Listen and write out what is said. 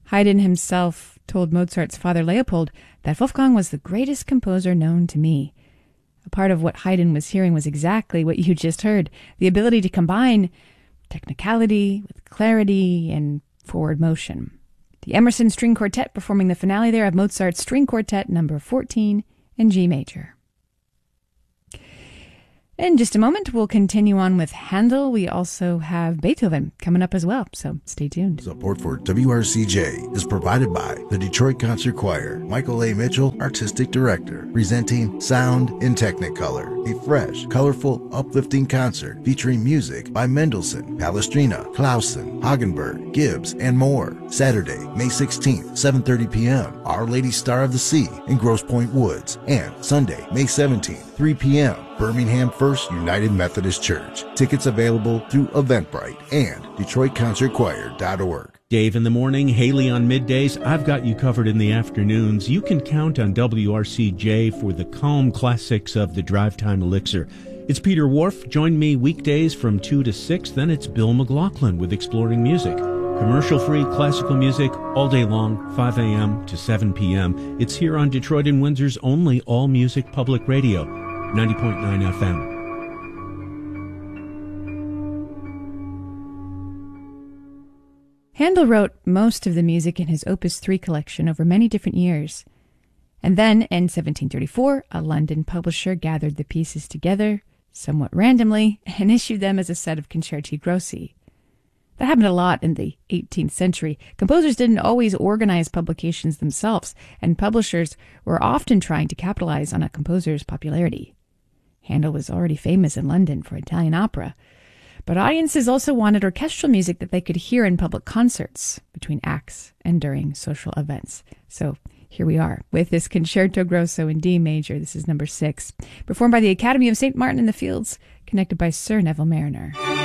Haydn himself told Mozart's father Leopold that Wolfgang was the greatest composer known to me. A part of what Haydn was hearing was exactly what you just heard, the ability to combine technicality with clarity and forward motion. The Emerson String Quartet performing the finale there of Mozart's String Quartet number 14 in G major. In just a moment, we'll continue on with Handel. We also have Beethoven coming up as well, so stay tuned. Support for WRCJ is provided by the Detroit Concert Choir. Michael A. Mitchell, Artistic Director, presenting Sound in Technicolor, a fresh, colorful, uplifting concert featuring music by Mendelssohn, Palestrina, Clausen, Hagenberg, Gibbs, and more. Saturday, May 16th, 7:30 p.m., Our Lady Star of the Sea in Grosse Pointe Woods, and Sunday, May 17th, 3 p.m., Birmingham First United Methodist Church. Tickets available through Eventbrite and DetroitConcertChoir.org. Dave in the morning, Haley on middays. I've got you covered in the afternoons. You can count on WRCJ for the calm classics of the drive time elixir. It's Peter Wharf. Join me weekdays from 2 to 6. Then it's Bill McLaughlin with Exploring Music. Commercial-free classical music all day long, 5 a.m. to 7 p.m. It's here on Detroit and Windsor's only all-music public radio, 90.9 FM. Handel wrote most of the music in his Opus 3 collection over many different years. And then, in 1734, a London publisher gathered the pieces together, somewhat randomly, and issued them as a set of concerti grossi. That happened a lot in the 18th century. Composers didn't always organize publications themselves, and publishers were often trying to capitalize on a composer's popularity. Handel was already famous in London for Italian opera, but audiences also wanted orchestral music that they could hear in public concerts, between acts and during social events. So here we are with this Concerto Grosso in D major. This is number 6, performed by the Academy of St. Martin in the Fields, conducted by Sir Neville Marriner.